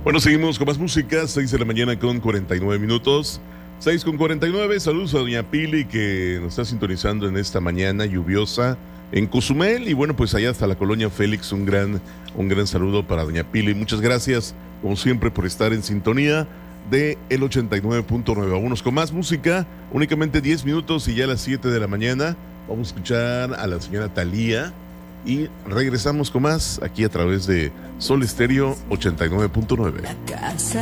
Bueno, seguimos con más música, 6 de la mañana con 49 minutos. 6 con 49, saludos a doña Pili que nos está sintonizando en esta mañana lluviosa en Cozumel. Y bueno, pues allá hasta la colonia Félix, un gran saludo para doña Pili. Muchas gracias, como siempre, por estar en sintonía de el 89.9. Vámonos con más música, únicamente 10 minutos y ya a las 7 de la mañana vamos a escuchar a la señora Thalía. Y regresamos con más aquí a través de Sol Estéreo 89.9.